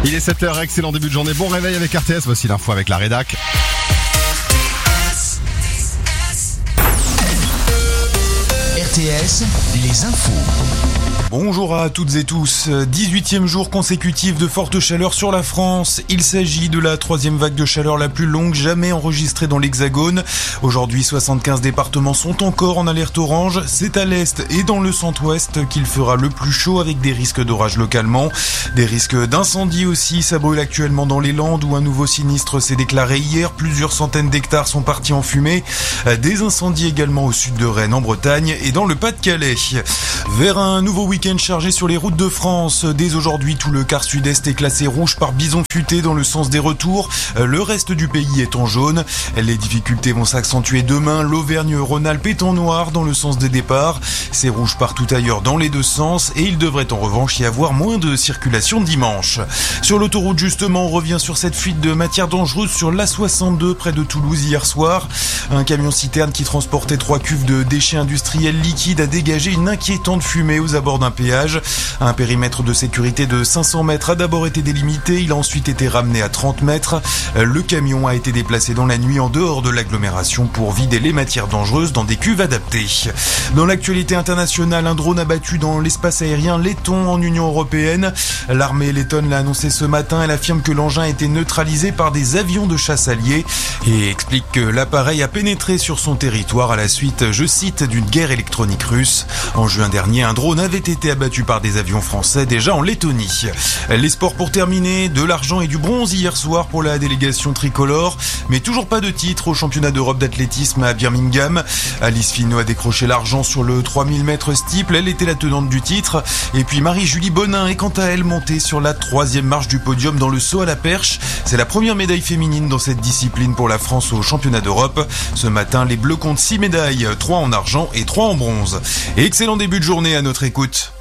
Il est 7h, excellent début de journée, bon réveil avec RTS, voici l'info avec la rédac. RTS, les infos. Bonjour à toutes et tous. 18e jour consécutif de forte chaleur sur la France. Il s'agit de la 3e vague de chaleur la plus longue jamais enregistrée dans l'Hexagone. Aujourd'hui, 75 départements sont encore en alerte orange. C'est à l'est et dans le centre-ouest qu'il fera le plus chaud avec des risques d'orage localement. Des risques d'incendie aussi. Ça brûle actuellement dans les Landes où un nouveau sinistre s'est déclaré hier. Plusieurs centaines d'hectares sont partis en fumée. Des incendies également au sud de Rennes, en Bretagne et dans le Pas-de-Calais. Vers un nouveau week-end chargé sur les routes de France. Dès aujourd'hui, tout le quart sud-est est classé rouge par bison futé dans le sens des retours. Le reste du pays est en jaune. Les difficultés vont s'accentuer demain. L'Auvergne-Rhône-Alpes est en noir dans le sens des départs. C'est rouge partout ailleurs dans les deux sens et il devrait en revanche y avoir moins de circulation dimanche. Sur l'autoroute justement, on revient sur cette fuite de matière dangereuse sur l'A62 près de Toulouse hier soir. Un camion-citerne qui transportait 3 cuves de déchets industriels liquides a dégagé une inquiétante fumée aux abords d'un péage. Un périmètre de sécurité de 500 mètres a d'abord été délimité, il a ensuite été ramené à 30 mètres. Le camion a été déplacé dans la nuit en dehors de l'agglomération pour vider les matières dangereuses dans des cuves adaptées. Dans l'actualité internationale, un drone abattu dans l'espace aérien letton en Union européenne. L'armée lettonne l'a annoncé ce matin, elle affirme que l'engin a été neutralisé par des avions de chasse alliés et explique que l'appareil a pénétré sur son territoire à la suite, je cite, d'une guerre électronique russe. En juin dernier, un drone avait été abattu par des avions français déjà en Lettonie. Les sports pour terminer, de l'argent et du bronze hier soir pour la délégation tricolore, mais toujours pas de titre au championnat d'Europe d'athlétisme à Birmingham. Alice Finot a décroché l'argent sur le 3000 mètres steeple, elle était la tenante du titre. Et puis Marie-Julie Bonin est quant à elle montée sur la 3e marche du podium dans le saut à la perche. C'est la première médaille féminine dans cette discipline pour la France au championnat d'Europe. Ce matin, les Bleus comptent 6 médailles, 3 en argent et 3 en bronze. Et excellent début de journée à notre écoute.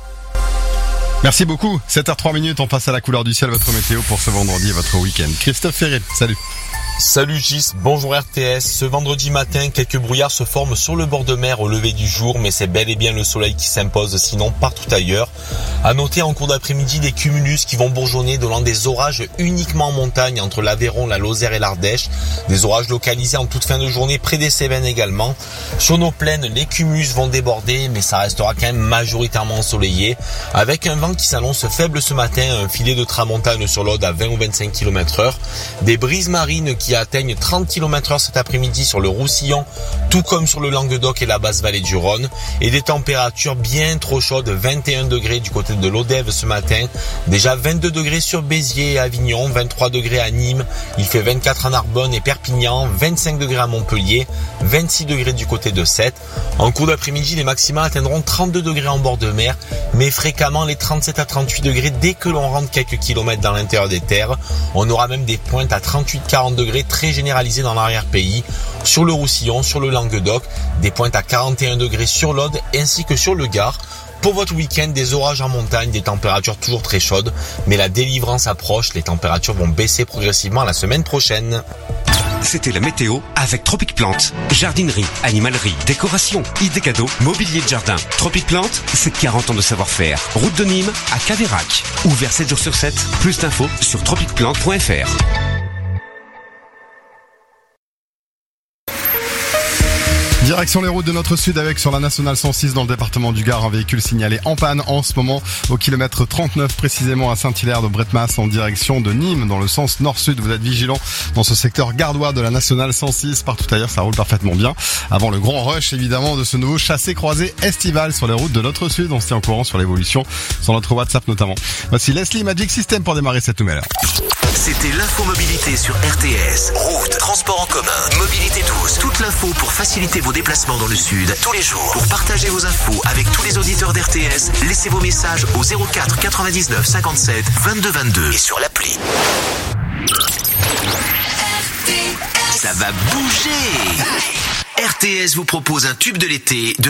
Merci beaucoup, 7h03, on passe à la couleur du ciel, votre météo pour ce vendredi et votre week-end. Christophe Ferré, salut. Salut Gis, bonjour RTS. Ce vendredi matin, quelques brouillards se forment sur le bord de mer au lever du jour, mais c'est bel et bien le soleil qui s'impose, sinon partout ailleurs. À noter en cours d'après-midi des cumulus qui vont bourgeonner, donnant des orages uniquement en montagne entre l'Aveyron, la Lozère et l'Ardèche. Des orages localisés en toute fin de journée près des Cévennes également. Sur nos plaines, les cumulus vont déborder, mais ça restera quand même majoritairement ensoleillé. Avec un vent qui s'annonce faible ce matin, un filet de tramontane sur l'Aude à 20 ou 25 km/h. Des brises marines qui atteignent 30 km/h cet après-midi sur le Roussillon, tout comme sur le Languedoc et la basse vallée du Rhône, et des températures bien trop chaudes, 21 degrés du côté de l'Odève ce matin, déjà 22 degrés sur Béziers et Avignon, 23 degrés à Nîmes, il fait 24 à Narbonne et Perpignan, 25 degrés à Montpellier, 26 degrés du côté de Sète. En cours d'après-midi, les maximales atteindront 32 degrés en bord de mer, mais fréquemment les 37 à 38 degrés dès que l'on rentre quelques kilomètres dans l'intérieur des terres. On aura même des pointes à 38-40 degrés très généralisées dans l'arrière-pays, sur le Roussillon, sur le Languedoc, des pointes à 41 degrés sur l'Aude ainsi que sur le Gard. Pour votre week-end, des orages en montagne, des températures toujours très chaudes, mais la délivrance approche, les températures vont baisser progressivement la semaine prochaine. C'était la météo avec Tropic Plante. Jardinerie, animalerie, décoration, idées cadeaux, mobilier de jardin. Tropic Plante, c'est 40 ans de savoir-faire. Route de Nîmes à Caveyrac. Ouvert 7 jours sur 7. Plus d'infos sur tropicplante.fr. Direction les routes de notre sud avec sur la nationale 106 dans le département du Gard un véhicule signalé en panne en ce moment au kilomètre 39 précisément à Saint-Hilaire de Bretmas en direction de Nîmes dans le sens nord-sud. Vous êtes vigilants dans ce secteur gardois de la nationale 106. Partout ailleurs ça roule parfaitement bien. Avant le grand rush évidemment de ce nouveau chassé-croisé estival sur les routes de notre sud. On se tient au courant sur l'évolution sur notre WhatsApp notamment. Voici Leslie Magic System pour démarrer cette nouvelle heure. C'était l'infomobilité sur RTS. Route, transport en commun, mobilité douce. Toute l'info pour faciliter vos déplacements dans le sud tous les jours. Pour partager vos infos avec tous les auditeurs d'RTS, laissez vos messages au 04 99 57 22 22 et sur l'appli. Ça va bouger. RTS vous propose un tube de l'été de